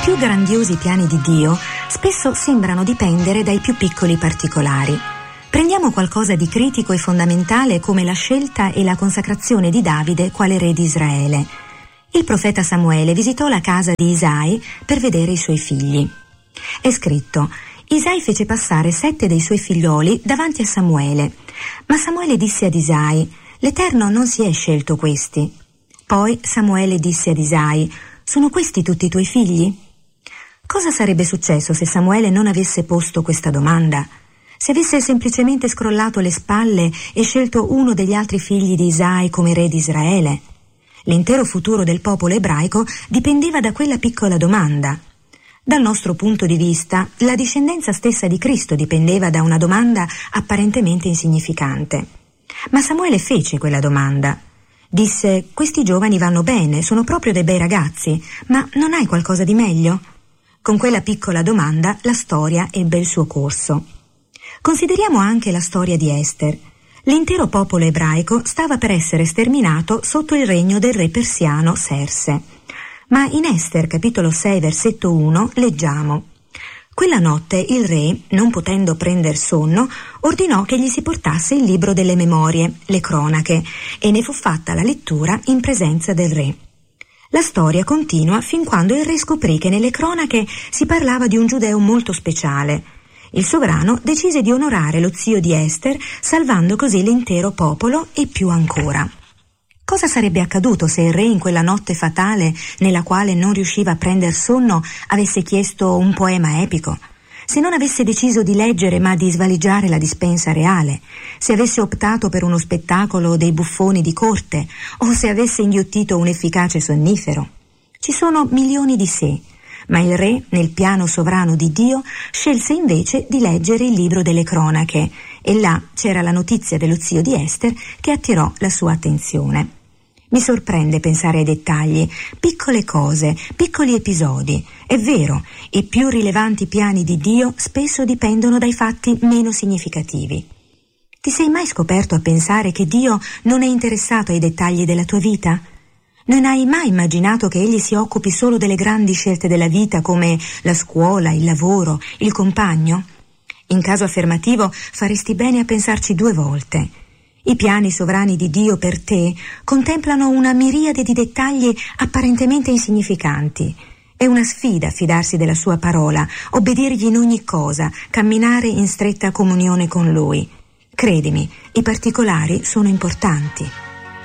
più grandiosi piani di Dio spesso sembrano dipendere dai più piccoli particolari. Prendiamo qualcosa di critico e fondamentale come la scelta e la consacrazione di Davide quale re di Israele. Il profeta Samuele visitò la casa di Isai per vedere i suoi figli. È scritto: Isai fece passare 7 dei suoi figlioli davanti a Samuele, ma Samuele disse ad Isai: l'Eterno non si è scelto questi. Poi Samuele disse ad Isai: sono questi tutti i tuoi figli? Cosa sarebbe successo se Samuele non avesse posto questa domanda? Se avesse semplicemente scrollato le spalle e scelto uno degli altri figli di Isai come re di Israele? L'intero futuro del popolo ebraico dipendeva da quella piccola domanda. Dal nostro punto di vista, la discendenza stessa di Cristo dipendeva da una domanda apparentemente insignificante. Ma Samuele fece quella domanda. Disse: questi giovani vanno bene, sono proprio dei bei ragazzi, ma non hai qualcosa di meglio? Con quella piccola domanda la storia ebbe il suo corso. Consideriamo anche la storia di Ester. L'intero popolo ebraico stava per essere sterminato sotto il regno del re persiano Serse. Ma in Ester, capitolo 6, versetto 1, leggiamo: quella notte il re, non potendo prender sonno, ordinò che gli si portasse il libro delle memorie, le cronache, e ne fu fatta la lettura in presenza del re. La storia continua fin quando il re scoprì che nelle cronache si parlava di un giudeo molto speciale. Il sovrano decise di onorare lo zio di Ester, salvando così l'intero popolo e più ancora. Cosa sarebbe accaduto se il re in quella notte fatale, nella quale non riusciva a prender sonno, avesse chiesto un poema epico? Se non avesse deciso di leggere ma di svaligiare la dispensa reale? Se avesse optato per uno spettacolo dei buffoni di corte? O se avesse inghiottito un efficace sonnifero? Ci sono milioni di se, ma il re, nel piano sovrano di Dio, scelse invece di leggere il libro delle cronache, e là c'era la notizia dello zio di Ester che attirò la sua attenzione. Mi sorprende pensare ai dettagli, piccole cose, piccoli episodi. È vero, i più rilevanti piani di Dio spesso dipendono dai fatti meno significativi. Ti sei mai scoperto a pensare che Dio non è interessato ai dettagli della tua vita? Non hai mai immaginato che Egli si occupi solo delle grandi scelte della vita come la scuola, il lavoro, il compagno? In caso affermativo faresti bene a pensarci 2 volte. I piani sovrani di Dio per te contemplano una miriade di dettagli apparentemente insignificanti. È una sfida fidarsi della sua parola, obbedirgli in ogni cosa, camminare in stretta comunione con Lui. Credimi, i particolari sono importanti.